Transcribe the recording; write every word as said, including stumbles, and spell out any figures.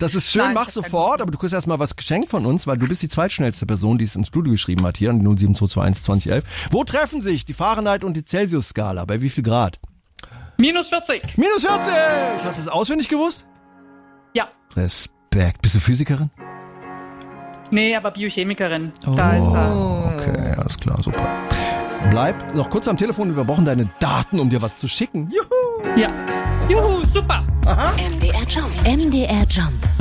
Das ist schön, Nein, mach ich hab sofort, aber du kriegst erstmal was geschenkt von uns, weil du bist die zweitschnellste Person, die es ins Studio geschrieben hat, hier an die null sieben zwei zwei eins zwanzig elf. Wo treffen sich die Fahrenheit und die Celsius-Skala? Bei wie viel Grad? Minus vierzig. Minus vierzig! Hast du es auswendig gewusst? Ja. Respekt. Bist du Physikerin? Nee, aber Biochemikerin. Oh. Da ist, äh, Okay, alles klar, super. Bleib noch kurz am Telefon, wir brauchen deine Daten, um dir was zu schicken. Juhu! ja. Juhu, super. M D R Jump. M D R Jump.